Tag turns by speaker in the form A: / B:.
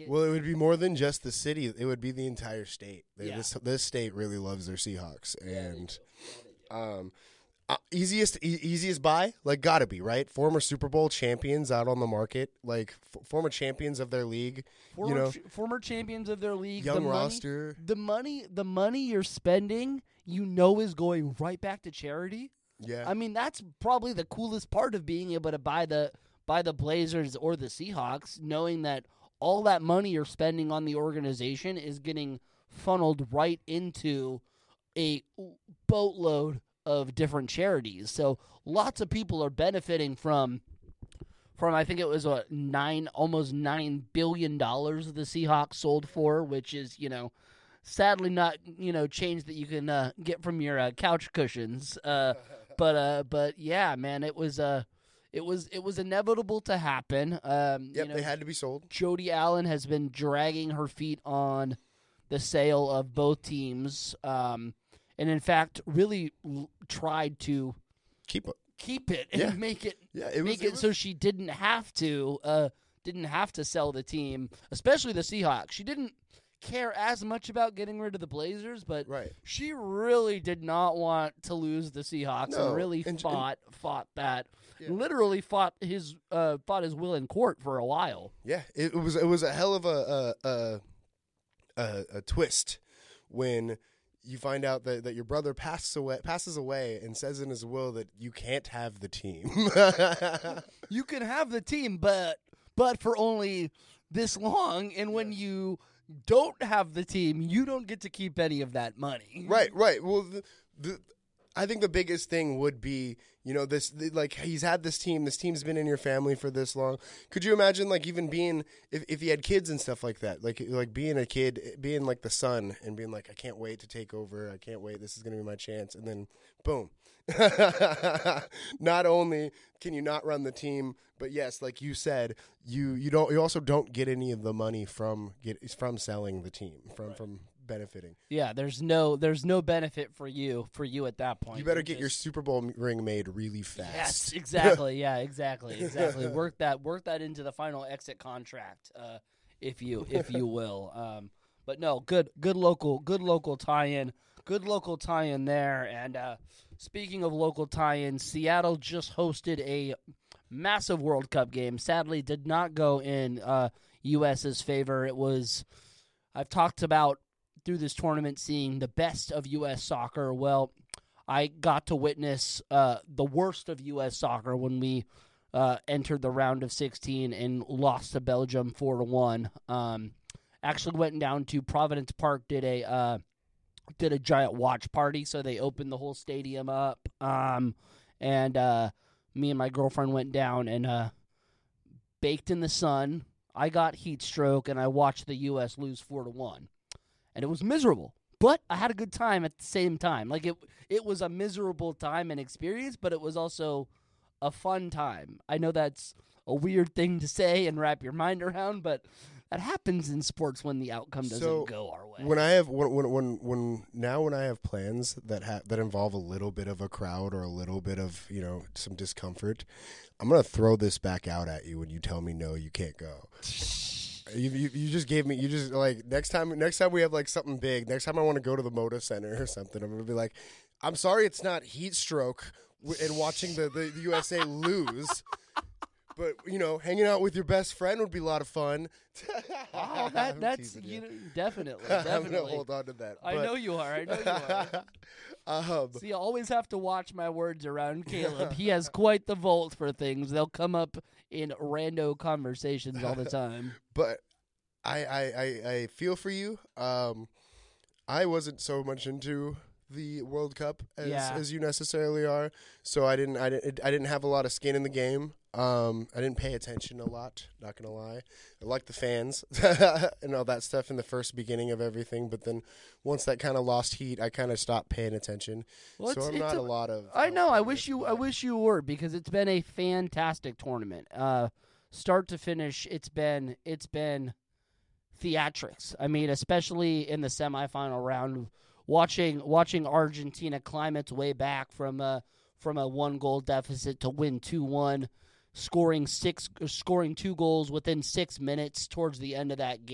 A: Well, it would be more than just the city. It would be the entire state.
B: Yeah.
A: This state really loves their Seahawks, and easiest buy, like, gotta be right. Former Super Bowl champions out on the market, like former champions of their league.
B: Former champions of their league.
A: Young roster.
B: The money you're spending, is going right back to charity.
A: Yeah,
B: I mean, that's probably the coolest part of being able to buy the Blazers or the Seahawks, knowing that all that money you're spending on the organization is getting funneled right into a boatload of different charities. So lots of people are benefiting from I think it was almost $9 billion the Seahawks sold for, which is, sadly not, change that you can get from your couch cushions. But yeah, man, it was inevitable to happen.
A: they had to be sold.
B: Jody Allen has been dragging her feet on the sale of both teams, and in fact, really tried to
A: keep it
B: and make it so she didn't have to sell the team, especially the Seahawks. She didn't care as much about getting rid of the Blazers, but she really did not want to lose the Seahawks and really fought that. Yeah. Literally fought his will in court for a while.
A: Yeah, it was a hell of a twist when you find out that your brother passes away and says in his will that you can't have the team.
B: You can have the team, but for only this long, and when you don't have the team, you don't get to keep any of that money.
A: Right. Well, I think the biggest thing would be, he's had this team. This team's been in your family for this long. Could you imagine, like, even being, if he had kids and stuff like that, like being a kid, being like the son and being like, I can't wait to take over. I can't wait. This is going to be my chance. And then, boom. Not only can you not run the team, but yes, like you said, you also don't get any of the money from selling the team, from benefiting.
B: Yeah, there's no benefit for you at that point.
A: You better get your Super Bowl ring made really fast.
B: Yes, exactly. Yeah, exactly. Work that into the final exit contract, if you will. But no, good local tie-in. Good local tie-in there. And speaking of local tie-in, Seattle just hosted a massive World Cup game. Sadly, did not go in U.S.'s favor. I've talked about through this tournament seeing the best of U.S. soccer. Well, I got to witness the worst of U.S. soccer when we entered the round of 16 and lost to Belgium 4-1. Actually went down to Providence Park, did a giant watch party, so they opened the whole stadium up. And me and my girlfriend went down and baked in the sun. I got heat stroke, and I watched the U.S. lose 4-1. And it was miserable, but I had a good time at the same time. Like, it was a miserable time and experience, but it was also a fun time. I know that's a weird thing to say and wrap your mind around, but that happens in sports when the outcome doesn't go our way.
A: When I have when I have plans that involve a little bit of a crowd or a little bit of some discomfort, I'm gonna throw this back out at you when you tell me no, you can't go. You just gave me, next time we have like something big, next time I want to go to the Moda Center or something, I'm going to be like, I'm sorry it's not heat stroke and watching the USA lose, but, hanging out with your best friend would be a lot of fun.
B: Oh, that's, definitely.
A: I'm going to hold on to that.
B: I know you are. See, I always have to watch my words around Caleb. He has quite the vault for things. They'll come up in rando conversations all the time.
A: But I feel for you. I wasn't so much into the World Cup as you necessarily are, so I didn't have a lot of skin in the game. I didn't pay attention a lot, not gonna lie. I liked the fans and all that stuff in the first beginning of everything, but then once that kind of lost heat, I kind of stopped paying attention. Well, so I'm not a lot of.
B: I know. I wish you were, because it's been a fantastic tournament, start to finish. It's been theatrics. I mean, especially in the semifinal round, watching Argentina climb its way back from a 1-goal deficit to win 2-1. Scoring 2 goals within 6 minutes towards the end of that game.